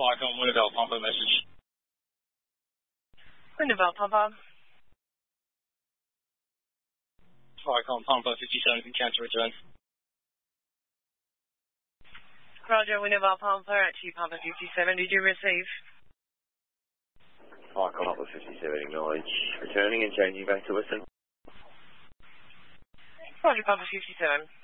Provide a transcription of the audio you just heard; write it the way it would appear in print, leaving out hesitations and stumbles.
Icon, Winterville, Pumper message. Winterville, Pumper. Icon, Pumper 57, can cancel return. Roger, Winterville, Pumper at Pumper 57. Did you receive? Icon, Pumper 57, acknowledge. Returning and changing back to Western. Roger, Pumper 57.